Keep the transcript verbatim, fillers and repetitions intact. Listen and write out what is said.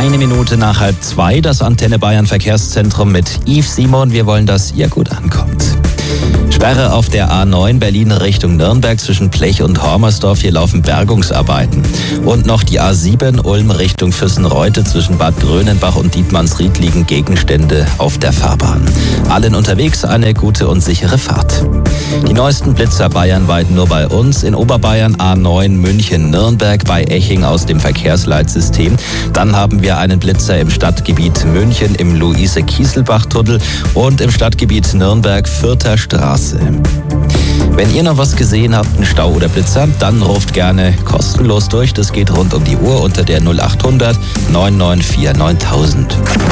Eine Minute nach halb zwei, das Antenne Bayern Verkehrszentrum mit Yves Simon. Wir wollen, dass ihr gut ankommt. Sperre auf der A neun Berlin Richtung Nürnberg zwischen Blech und Hormersdorf. Hier laufen Bergungsarbeiten. Und noch die A sieben Ulm Richtung Füssenreute zwischen Bad Grönenbach und Dietmannsried liegen Gegenstände auf der Fahrbahn. Allen unterwegs eine gute und sichere Fahrt. Die neuesten Blitzer bayernweit nur bei uns. In Oberbayern A neun München Nürnberg bei Eching aus dem Verkehrsleitsystem. Dann haben wir einen Blitzer im Stadtgebiet München im Luise-Kieselbach-Tunnel und im Stadtgebiet Nürnberg Fürther Straße. Wenn ihr noch was gesehen habt, einen Stau oder Blitzer, dann ruft gerne kostenlos durch. Das geht rund um die Uhr unter der null acht hundert neun neun vier neuntausend.